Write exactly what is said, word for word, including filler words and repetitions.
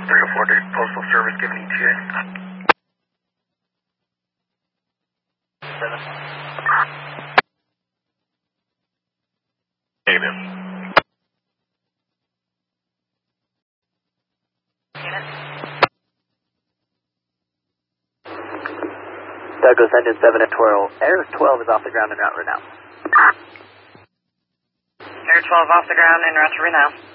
three oh four Postal Service giving E T A. Seven. Negative. Unit. Douglas, engine seven and twelve. Air twelve is off the ground en route right now. Air twelve off the ground en route to Reno.